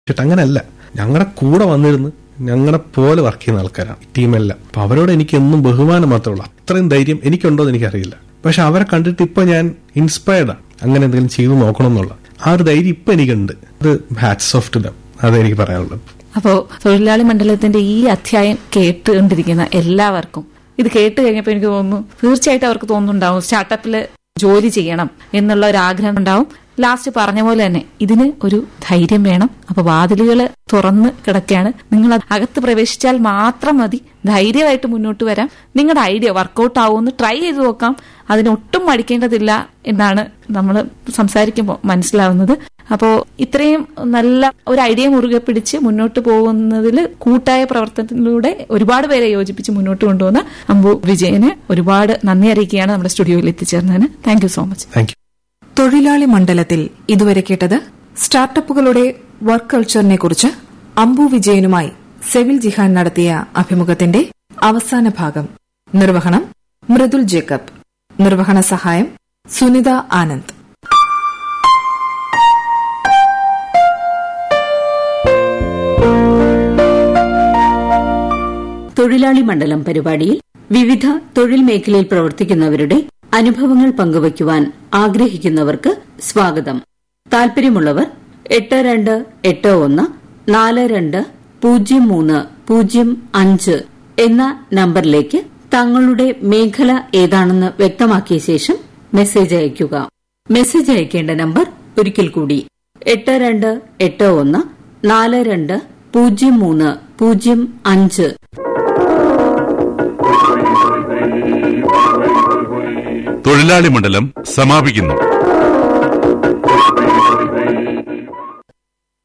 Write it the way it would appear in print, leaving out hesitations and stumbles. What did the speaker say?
പക്ഷെ അങ്ങനെയല്ല, ഞങ്ങളുടെ കൂടെ വന്നിരുന്ന് ഞങ്ങളെ പോലെ വർക്ക് ചെയ്യുന്ന ആൾക്കാരാണ് ടീമെല്ലാം. അപ്പൊ അവരോട് എനിക്ക് എന്നും ബഹുമാനം മാത്രമേ ഉള്ളൂ. അത്രയും ധൈര്യം എനിക്കുണ്ടോ എന്ന് എനിക്കറിയില്ല. പക്ഷെ അവരെ കണ്ടിട്ട് ഇപ്പൊ ഞാൻ ഇൻസ്പയർഡാണ് അങ്ങനെ എന്തെങ്കിലും ചെയ്തു നോക്കണം എന്നുള്ള ആ ഒരു ധൈര്യം ഇപ്പൊ എനിക്കുണ്ട്. അത് ഹാറ്റ്സ് ഓഫ് ടു ദം, അതെനിക്ക് പറയാനുള്ളത്. അപ്പോ തൊഴിലാളി മണ്ഡലത്തിന്റെ ഈ അധ്യായം കേട്ടുകൊണ്ടിരിക്കുന്ന എല്ലാവർക്കും ഇത് കേട്ട് കഴിഞ്ഞപ്പോൾ എനിക്ക് തോന്നുന്നു തീർച്ചയായിട്ടും അവർക്ക് തോന്നുന്നുണ്ടാവും സ്റ്റാർട്ടപ്പില് ജോലി ചെയ്യണം എന്നുള്ള ഒരു ആഗ്രഹം ഉണ്ടാവും. ലാസ്റ്റ് പറഞ്ഞ പോലെ തന്നെ ഇതിന് ഒരു ധൈര്യം വേണം. അപ്പൊ വാതിലുകൾ തുറന്ന് കിടക്കുകയാണ്. നിങ്ങൾ അകത്ത് പ്രവേശിച്ചാൽ മാത്രം മതി. ധൈര്യമായിട്ട് മുന്നോട്ട് വരാം. നിങ്ങളുടെ ഐഡിയ വർക്കൗട്ട് ആവുമെന്ന് ട്രൈ ചെയ്ത് നോക്കാം. അതിനൊട്ടും മടിക്കേണ്ടതില്ല എന്നാണ് നമ്മൾ സംസാരിക്കുമ്പോൾ മനസ്സിലാവുന്നത്. അപ്പോ ഇത്രയും നല്ല ഒരു ഐഡിയ മുറുകെ പിടിച്ച് മുന്നോട്ട് പോകുന്നതിൽ കൂട്ടായ പ്രവർത്തനത്തിലൂടെ ഒരുപാട് പേരെ യോജിപ്പിച്ച് മുന്നോട്ട് കൊണ്ടുപോകുന്ന അംബു വിജയന് ഒരുപാട് നന്ദി അറിയിക്കുകയാണ് നമ്മുടെ സ്റ്റുഡിയോയിൽ എത്തിച്ചേർന്നതിന്. Thank you so much. തൊഴിലാളി മണ്ഡലത്തിൽ ഇതുവരെ കേട്ടത് സ്റ്റാർട്ടപ്പുകളുടെ വർക്ക് കൾച്ചറിനെ കുറിച്ച് അംബു വിജയനുമായി സെവിൽ ജിഹാൻ നടത്തിയ അഭിമുഖത്തിന്റെ അവസാന ഭാഗം. നിർവഹണം മൃദുൽ ജേക്കബ്. നിർവഹണ സഹായം സുനിത ആനന്ദ്. തൊഴിലാളി മണ്ഡലം പരിപാടിയിൽ വിവിധ തൊഴിൽ മേഖലയിൽ പ്രവർത്തിക്കുന്നവരുടെ അനുഭവങ്ങൾ പങ്കുവയ്ക്കുവാൻ ആഗ്രഹിക്കുന്നവർക്ക് സ്വാഗതം. താൽപര്യമുള്ളവർ 8281420305 എന്ന നമ്പറിലേക്ക് തങ്ങളുടെ മേഖല ഏതാണെന്ന് വ്യക്തമാക്കിയ ശേഷം മെസ്സേജ് അയയ്ക്കുക. മെസ്സേജ് അയക്കേണ്ട നമ്പർ ഒരിക്കൽ കൂടി 8281420305. തൊഴിലാളി മണ്ഡലം സമാപിക്കുന്നു.